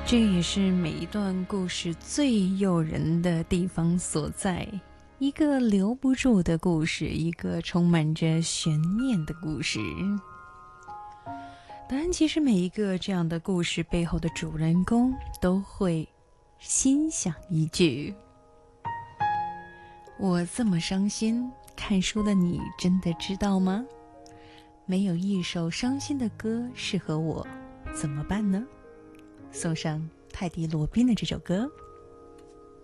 这也是每一段故事最诱人的地方所在。一个留不住的故事，一个充满着悬念的故事。当然，其实每一个这样的故事背后的主人公都会心想一句：我这么伤心，看书的你真的知道吗？没有一首伤心的歌适合我，怎么办呢？送上泰迪罗宾的这首歌